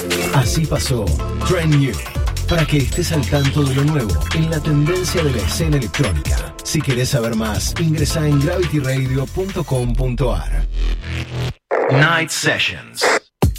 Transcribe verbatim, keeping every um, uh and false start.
Así pasó Trend New, para que estés al tanto de lo nuevo en la tendencia de la escena electrónica. Si querés saber más, ingresa en gravity radio punto com punto a r. Night Sessions.